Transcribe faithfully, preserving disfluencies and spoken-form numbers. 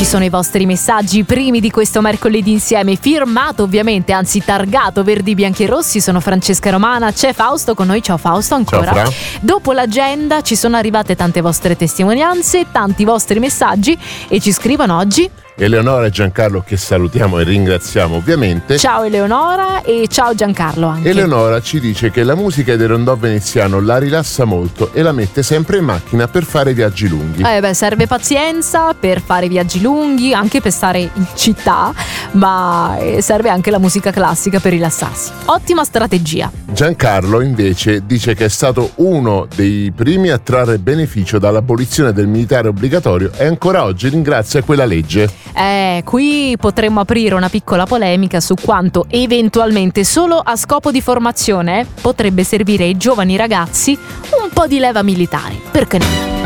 Ci sono i vostri messaggi primi di questo mercoledì insieme, firmato ovviamente, anzi targato Verdi, Bianchi e Rossi. Sono Francesca Romana, c'è Fausto con noi. Ciao Fausto ancora. Ciao, Fra. Dopo l'agenda ci sono arrivate tante vostre testimonianze, tanti vostri messaggi e ci scrivono oggi Eleonora e Giancarlo, che salutiamo e ringraziamo ovviamente. Ciao Eleonora e ciao Giancarlo anche. Eleonora ci dice che la musica del rondò veneziano la rilassa molto e la mette sempre in macchina per fare viaggi lunghi. Eh beh, serve pazienza per fare viaggi lunghi, anche per stare in città, ma serve anche la musica classica per rilassarsi. Ottima strategia. Giancarlo invece dice che è stato uno dei primi a trarre beneficio dall'abolizione del militare obbligatorio e ancora oggi ringrazia quella legge. Eh, qui potremmo aprire una piccola polemica su quanto eventualmente solo a scopo di formazione potrebbe servire ai giovani ragazzi un po' di leva militare. Perché no?